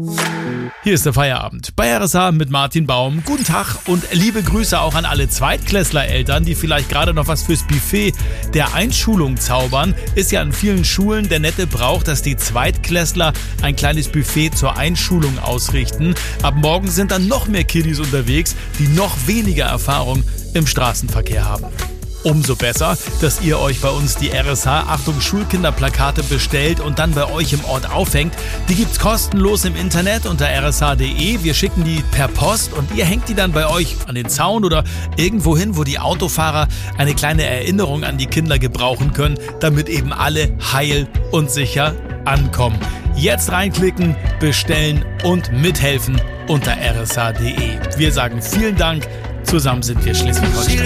Hier ist der Feierabend bei RSA mit Martin Baum. Guten Tag und liebe Grüße auch an alle Zweitklässler-Eltern, die vielleicht gerade noch was fürs Buffet der Einschulung zaubern. Ist ja an vielen Schulen der nette Brauch, dass die Zweitklässler ein kleines Buffet zur Einschulung ausrichten. Ab morgen sind dann noch mehr Kiddies unterwegs, die noch weniger Erfahrung im Straßenverkehr haben. Umso besser, dass ihr euch bei uns die RSH Achtung Schulkinderplakate bestellt und dann bei euch im Ort aufhängt. Die gibt's kostenlos im Internet unter rsh.de. Wir schicken die per Post und ihr hängt die dann bei euch an den Zaun oder irgendwo hin, wo die Autofahrer eine kleine Erinnerung an die Kinder gebrauchen können, damit eben alle heil und sicher ankommen. Jetzt reinklicken, bestellen und mithelfen unter rsh.de. Wir sagen vielen Dank. Zusammen sind wir Schleswig-Holstein.